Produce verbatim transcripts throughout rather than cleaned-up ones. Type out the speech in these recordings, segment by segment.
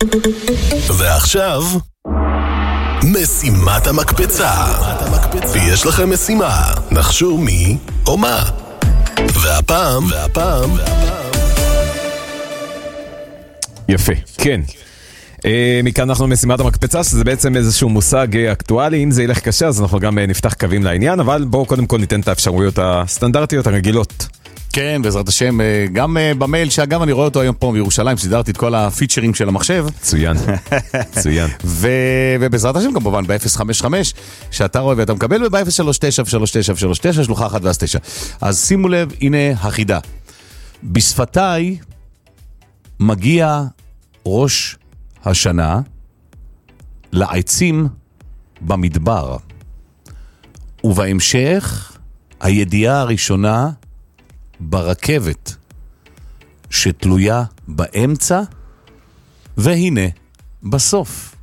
ועכשיו משימת המקפצה. ויש לכם משימה, נחשו מי או מה. והפעם, והפעם, יפה, כן. מכאן אנחנו משימת המקפצה, שזה בעצם איזשהו מושג אקטואלי. אם זה ילך קשה, אז אנחנו גם נפתח קווים לעניין, אבל בואו קודם כל ניתן את האפשרויות הסטנדרטיות הרגילות. כן, בעזרת השם, גם במייל, שאגב אני רואה אותו היום פה בירושלים, סידרתי את כל הפיצ'רים של המחשב. צוין, צוין. ובעזרת השם כמובן, ב-אפס חמש חמש, שאתה רואה ואתה מקבל, וב-אפס שלוש תשע שלוש תשע שלוש תשע, שלוחה אחת ואז תשע. אז שימו לב, הנה החידה. בשפתיי מגיע ראש השנה לעצים במדבר. ובהמשך, הידיעה הראשונה ברכבת שתלויה באמצע, והנה בסוף.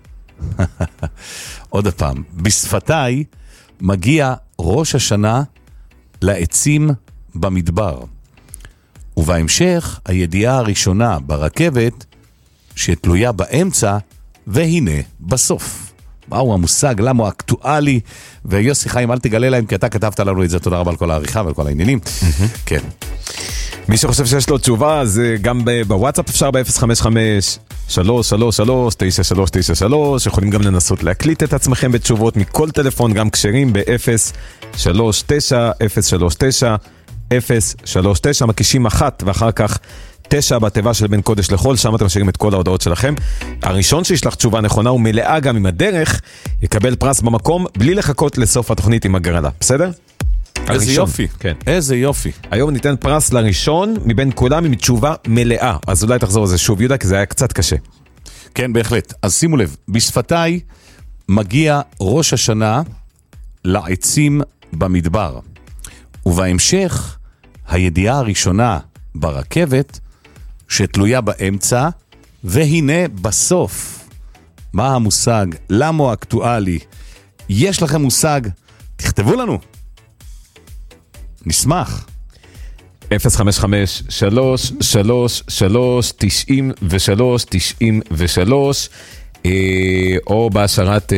עוד פעם, בשפתיי מגיע ראש השנה לעצים במדבר. ובהמשך, הידיעה הראשונה ברכבת שתלויה באמצע, והנה בסוף. מהו המושג, למה הוא אקטואלי, ויוסי חיים, אל תגלה להם, כי אתה כתבת לנו את זה, תודה רבה על כל העריכה ועל כל העניינים. כן. מי שחושב שיש לו תשובה, אז גם בוואטסאפ אפשר ב-אפס חמש חמש שלוש שלוש שלוש תשע שלוש תשע שלוש, יכולים גם לנסות להקליט את עצמכם בתשובות מכל טלפון, גם כשרים ב-אפס שלוש תשע אפס שלוש תשע אפס שלוש תשע, מקישים אחת ואחר כך תשע בתיבה של בין קודש לחול, שם אתם משאירים את כל ההודעות שלכם. הראשון שישלח תשובה נכונה ומלאה גם עם הדרך, יקבל פרס במקום, בלי לחכות לסוף התוכנית עם הגרלה. בסדר? איזה הראשון. יופי. כן. איזה יופי. היום ניתן פרס לראשון, מבין כולם עם תשובה מלאה. אז אולי תחזור לזה שוב, יהודה, כי זה היה קצת קשה. כן, בהחלט. אז שימו לב, בשפתיי מגיע ראש השנה לעצים במדבר. ובהמשך, הידיעה הראשונה ברכבת שתלויה באמצע, והנה בסוף. מה המושג? למה הוא אקטואלי? יש לכם מושג? תכתבו לנו. נשמח. אפס חמש חמש שלוש שלוש שלוש תשעים ושלוש תשעים ושלוש, או בהשארת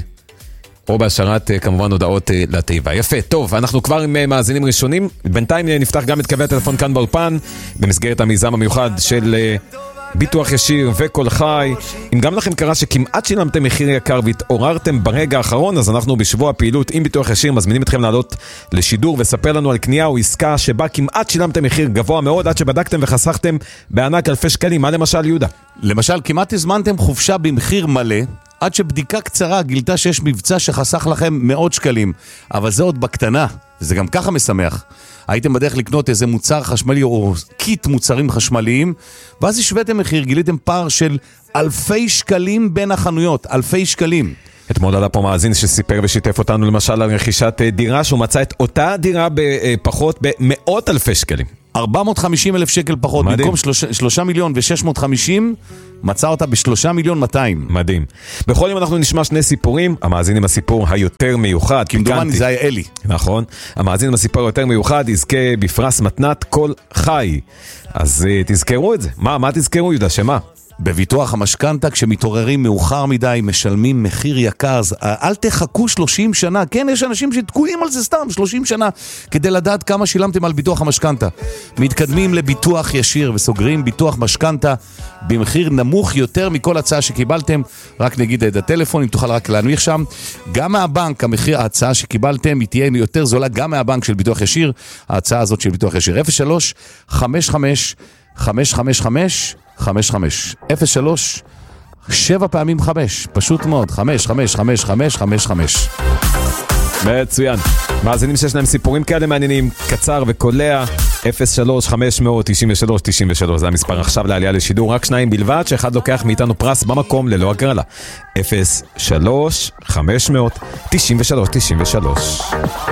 או בהשארת כמובן הודעות לתיבה. יפה, טוב, אנחנו כבר עם מאזינים ראשונים. בינתיים נפתח גם את קווי הטלפון כאן באולפן, במסגרת המיזם המיוחד של ביטוח ישיר וכל חי. אם גם לכם קרה שכמעט שילמתם מחיר יקר והתעוררתם ברגע האחרון, אז אנחנו בשבוע הפעילות עם ביטוח ישיר מזמינים אתכם לעלות לשידור וספר לנו על קנייה או עסקה שבה כמעט שילמתם מחיר גבוה מאוד עד שבדקתם וחסכתם בענק אלפי שקלים. מה למשל, יהודה? למשל, כמעט הזמנתם חופשה במחיר מלא, עד שבדיקה קצרה גילתה שיש מבצע שחסך לכם מאות שקלים. אבל זה עוד בקטנה, וזה גם ככה משמח. הייתם בדרך לקנות איזה מוצר חשמלי או קיט מוצרים חשמליים, ואז השוויתם מחיר, גיליתם פער של אלפי שקלים בין החנויות, אלפי שקלים. אתמול עלה פה מאזין שסיפר ושיתף אותנו למשל על רכישת דירה, שהוא מצא את אותה דירה בפחות במאות אלפי שקלים. ארבע מאות וחמישים אלף שקל פחות, מדהים. במקום שלושה מיליון ושש מאות וחמישים, מצא אותה בשלושה מיליון מאתיים. מדהים. בכל יום אנחנו נשמע שני סיפורים, המאזין עם הסיפור היותר מיוחד. כמדומני זה היה אלי. נכון. המאזין עם הסיפור היותר מיוחד יזכה בפרס מתנת כל חי. אז תזכרו את זה. מה, מה תזכרו, יהודה, שמה? בביטוח המשכנתה, כשמתעוררים מאוחר מדי, משלמים מחיר יקר, אל תחכו שלושים שנה. כן, יש אנשים שתקועים על זה סתם שלושים שנה, כדי לדעת כמה שילמתם על ביטוח המשכנתה. מתקדמים לביטוח ישיר וסוגרים ביטוח משכנתה במחיר נמוך יותר מכל הצעה שקיבלתם. רק נגיד את הטלפון, אם תוכל רק להנמיך שם. גם מהבנק, המחיר, ההצעה שקיבלתם, היא תהיה יותר זולה גם מהבנק של ביטוח ישיר. ההצעה הזאת של ביטוח ישיר. אפס שלוש חמש חמש חמש חמש חמש חמש חמש אפס שלוש שבע פעמים חמש, פשוט מאוד, חמש חמש חמש חמש חמש חמש. מצוין. מאזינים שיש להם סיפורים כאלה מעניינים, קצר וקולע, אפס שלוש חמש תשע שלוש תשע שלוש, זה המספר עכשיו לעלייה לשידור, רק שניים בלבד, שאחד לוקח מאיתנו פרס במקום ללא הגרלה. אפס שלוש חמש תשע שלוש תשע שלוש.